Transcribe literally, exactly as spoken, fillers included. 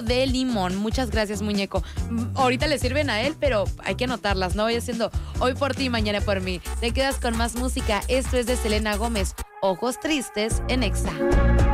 de limón. Muchas gracias, muñeco. Mm, Ahorita le sirven a él, pero hay que anotarlas, ¿no? Voy haciendo hoy por ti, mañana por mí. Te quedas con más música. Esto es de Selena Gómez. Ojos tristes en Exa.